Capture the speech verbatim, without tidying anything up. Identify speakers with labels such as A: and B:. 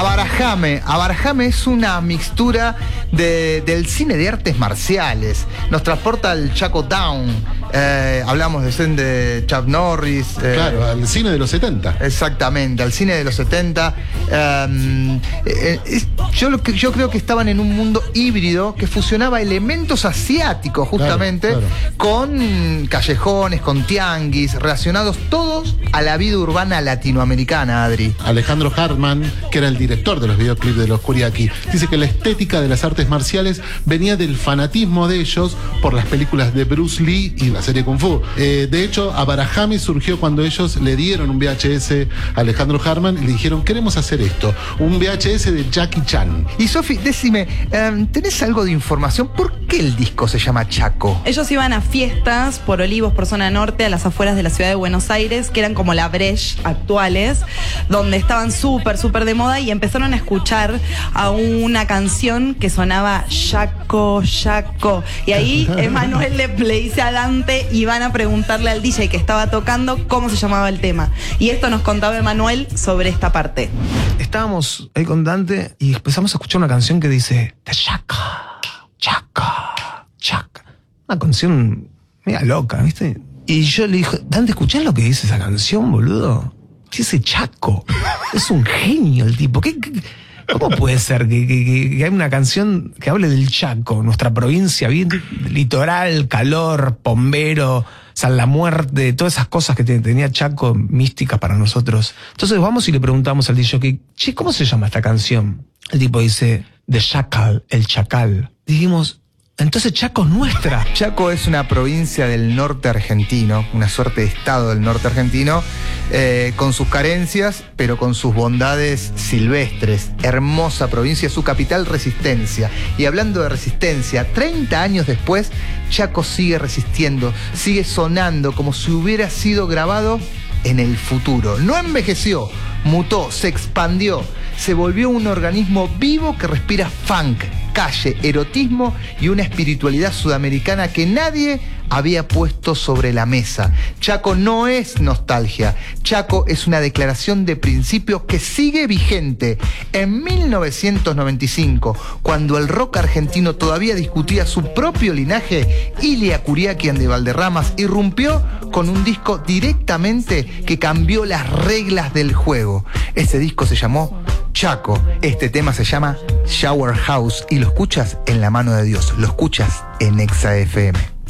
A: Abarajame. Abarajame es una mixtura de, del cine de artes marciales. Nos transporta al Chaco Down. Eh, hablamos de, de Chuck Norris.
B: Eh, claro, al cine de los setenta.
A: Exactamente, al cine de los setenta. Eh, eh, eh, yo, lo que, yo creo que estaban en un mundo híbrido que fusionaba elementos asiáticos, justamente, claro, claro, con callejones, con tianguis, relacionados todos a la vida urbana latinoamericana, Adri.
B: Alejandro Hartman, que era el director de los videoclips de los Kuriaki, dice que la estética de las artes marciales venía del fanatismo de ellos por las películas de Bruce Lee y la serie Kung Fu. Eh, de hecho, Abarajame surgió cuando ellos le dieron un V H S a Alejandro Hartman y le dijeron, queremos hacer esto, un V H S de Jackie Chan.
A: Y Sofi, decime, eh, ¿tenés algo de información? ¿Por qué el disco se llama Chaco?
C: Ellos iban a fiestas por Olivos, por zona norte, a las afueras de la ciudad de Buenos Aires, que eran como la Breche actuales, donde estaban súper, súper de moda, y empezaron a escuchar a una canción que sonaba Chaco, Chaco. Y ahí Emanuel le, le dice a Dante y van a preguntarle al D J que estaba tocando cómo se llamaba el tema. Y esto nos contaba Emanuel sobre esta parte.
D: Estábamos ahí con Dante y empezamos a escuchar una canción que dice de Chaco, Chaco, Chaco. Una canción media loca, ¿viste? Y yo le dije, Dante, ¿escuchás lo que dice esa canción, boludo? Dice Chaco. Es un genio el tipo. ¿Qué, qué, ¿Cómo puede ser que, que, que hay una canción que hable del Chaco, nuestra provincia, bien litoral, calor, Pombero, San la Muerte, todas esas cosas que tenía Chaco místicas para nosotros? Entonces vamos y le preguntamos al D J, che, ¿cómo se llama esta canción? El tipo dice, The Chacal, el Chacal. Dijimos, entonces Chaco es nuestra.
A: Chaco es una provincia del norte argentino, una suerte de estado del norte argentino, eh, con sus carencias, pero con sus bondades silvestres. Hermosa provincia, su capital Resistencia. Y hablando de resistencia, treinta años después, Chaco sigue resistiendo, sigue sonando como si hubiera sido grabado en el futuro. No envejeció, mutó, se expandió, se volvió un organismo vivo que respira funk, calle, erotismo y una espiritualidad sudamericana que nadie había puesto sobre la mesa. Chaco no es nostalgia. Chaco es una declaración de principios que sigue vigente. En mil novecientos noventa y cinco, cuando el rock argentino todavía discutía su propio linaje, Ilia Kuriakian de Valderramas irrumpió con un disco directamente que cambió las reglas del juego. Ese disco se llamó Chaco. Este tema se llama Shower House y lo escuchas en La Mano de Dios. Lo escuchas en Exa F M.